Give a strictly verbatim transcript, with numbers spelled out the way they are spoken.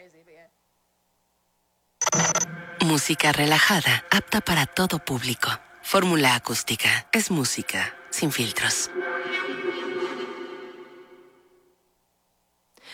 Música relajada, apta para todo público. Fórmula acústica. Es música sin filtros.